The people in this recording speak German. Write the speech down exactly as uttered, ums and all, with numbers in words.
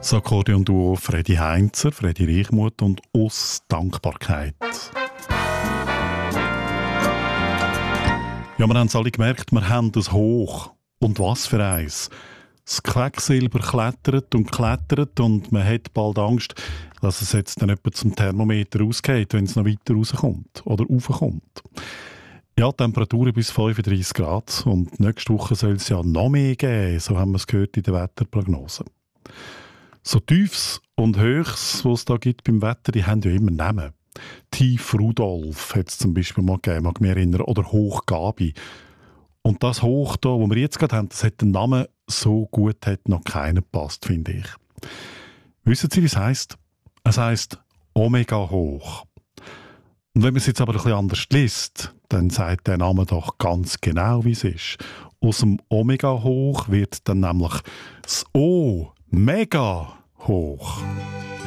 Das Akkordeon-Duo Freddy Heinzer, Freddy Reichmuth und «Aus Dankbarkeit». Ja, wir haben es alle gemerkt, wir haben das Hoch. Und was für eins. Das Quecksilber klettert und klettert und man hat bald Angst, dass es jetzt dann etwa zum Thermometer ausgeht, wenn es noch weiter rauskommt oder raufkommt. Ja, Temperaturen bis fünfunddreissig Grad und nächste Woche soll es ja noch mehr geben, so haben wir es gehört in der Wetterprognose. So Tiefs und Höchs, was es da gibt beim Wetter, die haben ja immer Namen. Tief Rudolf hat es zum Beispiel mal gegeben, mag mich erinnern, oder Hoch Gabi. Und das Hoch da, wo wir jetzt gerade haben, das hat den Namen so gut, hat noch keiner gepasst, finde ich. Wissen Sie, wie es heisst? Es heisst Omega Hoch. Und wenn man es jetzt aber ein bisschen anders liest, dann sagt der Name doch ganz genau, wie es ist. Aus dem Omega Hoch wird dann nämlich das O mega hoch.